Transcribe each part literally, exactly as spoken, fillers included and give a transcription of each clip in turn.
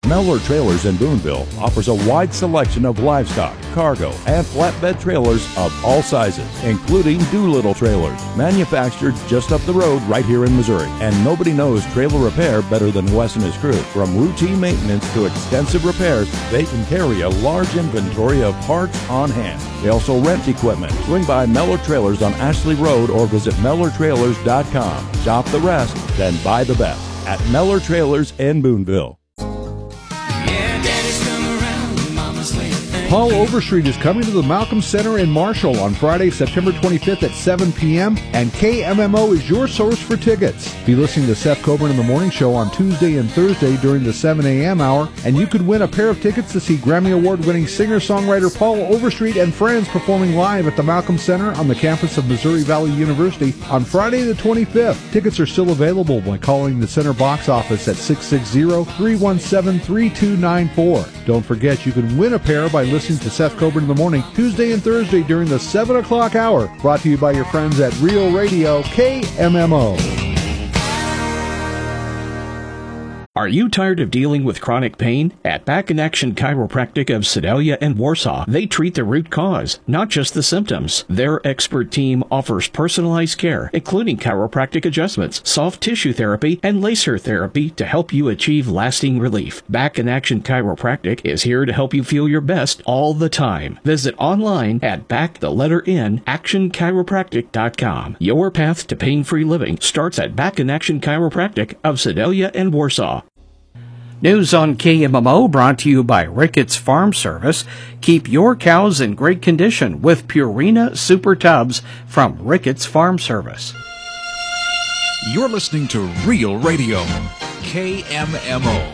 Mellor Trailers in Boonville offers a wide selection of livestock, cargo, and flatbed trailers of all sizes, including Doolittle trailers, manufactured just up the road right here in Missouri. And nobody knows trailer repair better than Wes and his crew. From routine maintenance to extensive repairs, they can carry a large inventory of parts on hand. They also rent equipment. Swing by Mellor Trailers on Ashley Road or visit Mellor Trailers dot com. Shop the rest, then buy the best at Mellor Trailers in Boonville. Paul Overstreet is coming to the Malcolm Center in Marshall on Friday, September twenty-fifth at seven p.m. and K M M O is your source for tickets. Be listening to Seth Coburn in the Morning Show on Tuesday and Thursday during the seven a.m. hour, and you could win a pair of tickets to see Grammy Award-winning singer-songwriter Paul Overstreet and friends performing live at the Malcolm Center on the campus of Missouri Valley University on Friday the twenty-fifth. Tickets are still available by calling the Center box office at six six zero, three one seven, three two nine four. Don't forget, you can win a pair by listening to Seth Coburn in the Morning Tuesday and Thursday during the seven o'clock hour. Brought to you by your friends at Real Radio K M M O. Are you tired of dealing with chronic pain? At Back in Action Chiropractic of Sedalia and Warsaw, they treat the root cause, not just the symptoms. Their expert team offers personalized care, including chiropractic adjustments, soft tissue therapy, and laser therapy to help you achieve lasting relief. Back in Action Chiropractic is here to help you feel your best all the time. Visit online at back the letter N action chiropractic dot com. Your path to pain-free living starts at Back in Action Chiropractic of Sedalia and Warsaw. News on K M M O brought to you by Ricketts Farm Service. Keep your cows in great condition with Purina Super Tubs from Ricketts Farm Service. You're listening to Real Radio, K M M O.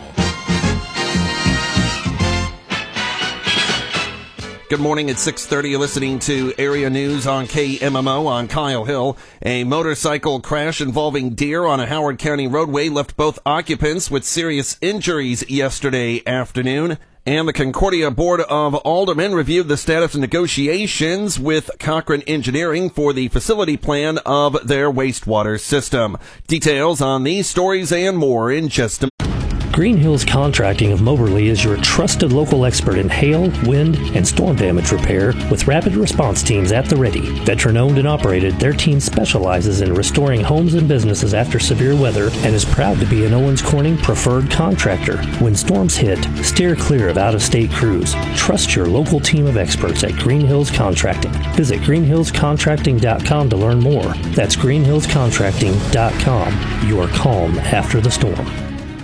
Good morning. It's six thirty. You're listening to Area News on K M M O on Kyle Hill. A motorcycle crash involving deer on a Howard County roadway left both occupants with serious injuries yesterday afternoon. And the Concordia Board of Aldermen reviewed the status of negotiations with Cochrane Engineering for the facility plan of their wastewater system. Details on these stories and more in just a minute. Green Hills Contracting of Moberly is your trusted local expert in hail, wind, and storm damage repair with rapid response teams at the ready. Veteran-owned and operated, their team specializes in restoring homes and businesses after severe weather and is proud to be an Owens Corning preferred contractor. When storms hit, steer clear of out-of-state crews. Trust your local team of experts at Green Hills Contracting. Visit green hills contracting dot com to learn more. That's green hills contracting dot com. Your calm after the storm.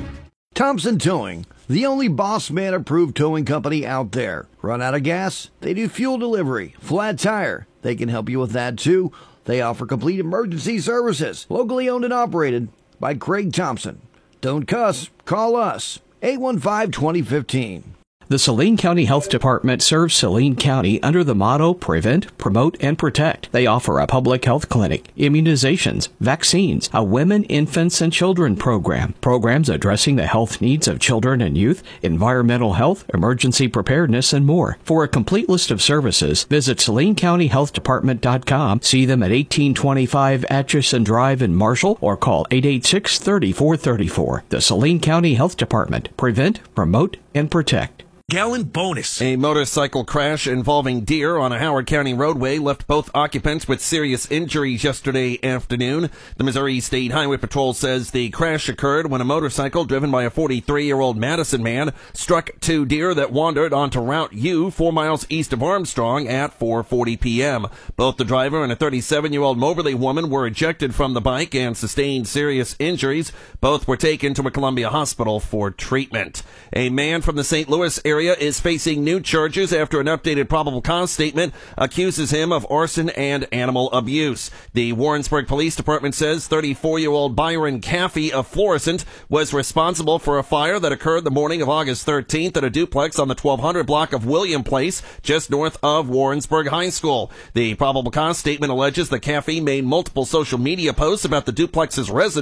Thompson Towing, the only Boss Man approved towing company out there. Run out of gas? They do fuel delivery. Flat tire? They can help you with that too. They offer complete emergency services. Locally owned and operated by Craig Thompson. Don't cuss. Call us. eight one five, two zero one five. The Saline County Health Department serves Saline County under the motto Prevent, Promote, and Protect. They offer a public health clinic, immunizations, vaccines, a women, infants, and children program, programs addressing the health needs of children and youth, environmental health, emergency preparedness, and more. For a complete list of services, visit saline county health department dot com, see them at eighteen twenty-five Atchison Drive in Marshall, or call eight eight six, three four three four. The Saline County Health Department. Prevent, Promote, and Protect. Gallon bonus. A motorcycle crash involving deer on a Howard County roadway left both occupants with serious injuries yesterday afternoon. The Missouri State Highway Patrol says the crash occurred when a motorcycle driven by a forty-three-year-old Madison man struck two deer that wandered onto Route U four miles east of Armstrong at four forty p.m. Both the driver and a thirty-seven-year-old Moberly woman were ejected from the bike and sustained serious injuries. Both were taken to a Columbia hospital for treatment. A man from the Saint Louis area is facing new charges after an updated probable cause statement accuses him of arson and animal abuse. The Warrensburg Police Department says thirty-four-year-old Byron Caffey of Florissant was responsible for a fire that occurred the morning of August thirteenth at a duplex on the twelve hundred block of William Place, just north of Warrensburg High School. The probable cause statement alleges that Caffey made multiple social media posts about the duplex's resident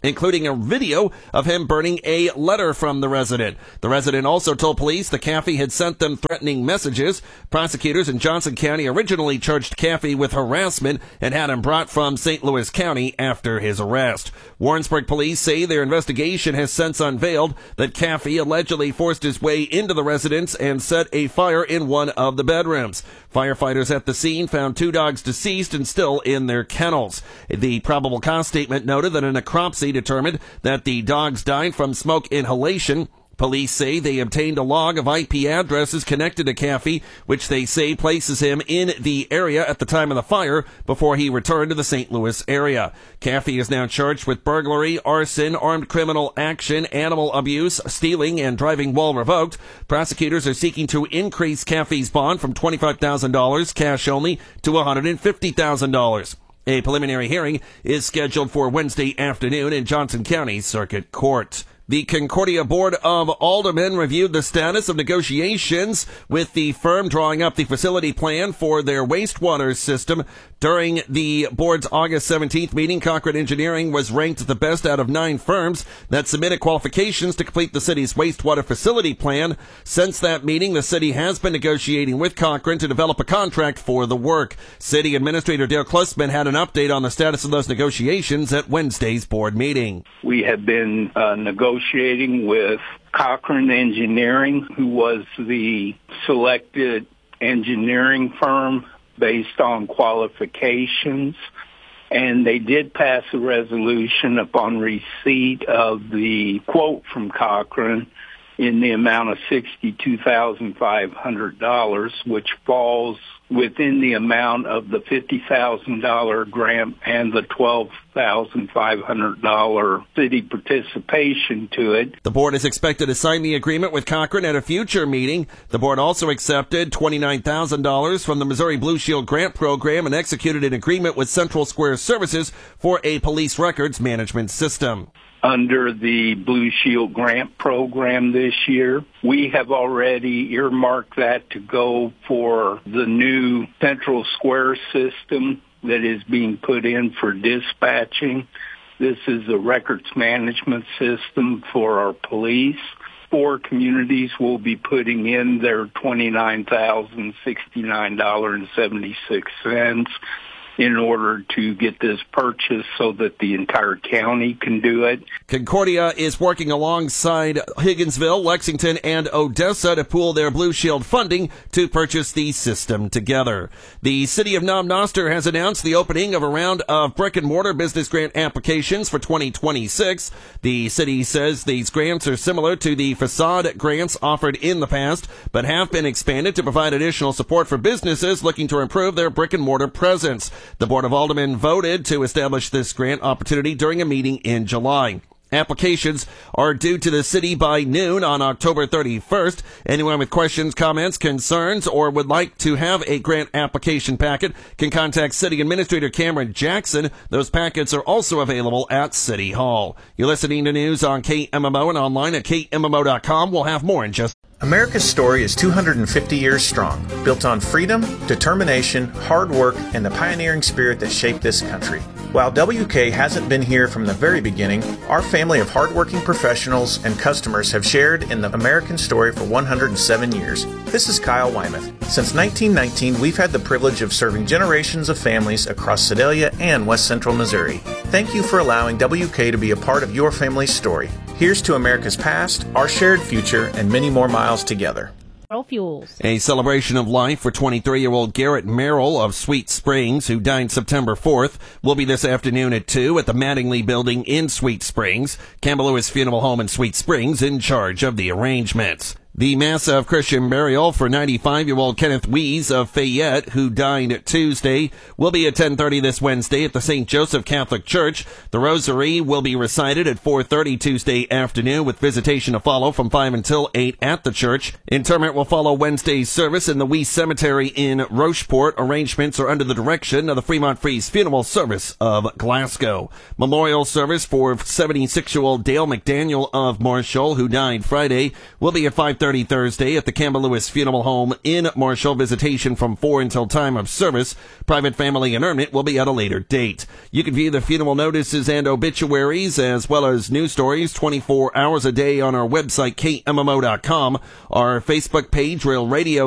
including a video of him burning a letter from the resident. The resident also told police the Caffey had sent them threatening messages. Prosecutors in Johnson County originally charged Caffey with harassment and had him brought from Saint Louis County after his arrest. Warrensburg police say their investigation has since unveiled that Caffey allegedly forced his way into the residence and set a fire in one of the bedrooms. Firefighters at the scene found two dogs deceased and still in their kennels. The probable cause statement noted that a necropsy determined that the dogs died from smoke inhalation. Police say they obtained a log of I P addresses connected to Caffey, which they say places him in the area at the time of the fire before he returned to the Saint Louis area. Caffey is now charged with burglary, arson, armed criminal action, animal abuse, stealing, and driving while revoked. Prosecutors are seeking to increase Caffey's bond from twenty-five thousand dollars cash only to one hundred fifty thousand dollars. A preliminary hearing is scheduled for Wednesday afternoon in Johnson County Circuit Court. The Concordia Board of Aldermen reviewed the status of negotiations with the firm drawing up the facility plan for their wastewater system. During the board's August seventeenth meeting, Cochrane Engineering was ranked the best out of nine firms that submitted qualifications to complete the city's wastewater facility plan. Since that meeting, the city has been negotiating with Cochrane to develop a contract for the work. City Administrator Dale Klusman had an update on the status of those negotiations at Wednesday's board meeting. We have been uh, negotiating with Cochrane Engineering, who was the selected engineering firm based on qualifications, and they did pass a resolution upon receipt of the quote from Cochrane in the amount of sixty-two thousand five hundred dollars, which falls within the amount of the fifty thousand dollars grant and the twelve thousand five hundred dollars city participation to it. The board is expected to sign the agreement with Cochrane at a future meeting. The board also accepted twenty-nine thousand dollars from the Missouri Blue Shield Grant Program and executed an agreement with Central Square Services for a police records management system. Under the Blue Shield Grant Program this year, we have already earmarked that to go for the new Central Square system that is being put in for dispatching. This is a records management system for our police. Four communities will be putting in their twenty-nine thousand sixty-nine dollars and seventy-six cents in order to get this purchased so that the entire county can do it. Concordia is working alongside Higginsville, Lexington, and Odessa to pool their Blue Shield funding to purchase the system together. The city of Knob Noster has announced the opening of a round of brick-and-mortar business grant applications for twenty twenty-six. The city says these grants are similar to the facade grants offered in the past, but have been expanded to provide additional support for businesses looking to improve their brick-and-mortar presence. The Board of Aldermen voted to establish this grant opportunity during a meeting in July. Applications are due to the city by noon on October thirty-first. Anyone with questions, comments, concerns, or would like to have a grant application packet can contact City Administrator Cameron Jackson. Those packets are also available at City Hall. You're listening to news on K M M O and online at K M M O dot com. We'll have more in just America's story is two hundred fifty years strong, built on freedom, determination, hard work, and the pioneering spirit that shaped this country. While W K hasn't been here from the very beginning, our family of hardworking professionals and customers have shared in the American story for one hundred seven years. This is Kyle Wymuth. Since nineteen nineteen, we've had the privilege of serving generations of families across Sedalia and West Central Missouri. Thank you for allowing W K to be a part of your family's story. Here's to America's past, our shared future, and many more miles together. Fuels. A celebration of life for twenty-three-year-old Garrett Merrill of Sweet Springs, who died September fourth, will be this afternoon at two at the Mattingly Building in Sweet Springs. Campbell Lewis Funeral Home in Sweet Springs in charge of the arrangements. The Mass of Christian burial for ninety-five-year-old Kenneth Wees of Fayette, who died Tuesday, will be at ten thirty this Wednesday at the Saint Joseph Catholic Church. The Rosary will be recited at four thirty Tuesday afternoon, with visitation to follow from five until eight at the church. Interment will follow Wednesday's service in the Wees Cemetery in Rocheport. Arrangements are under the direction of the Fremont Freeze Funeral Service of Glasgow. Memorial service for seventy-six-year-old Dale McDaniel of Marshall, who died Friday, will be at five thirty Thursday at the Campbell Lewis Funeral Home in Marshall. Visitation from four until time of service. Private family interment will be at a later date. You can view the funeral notices and obituaries as well as news stories twenty-four hours a day on our website, K M M O dot com, our Facebook page, Real Radio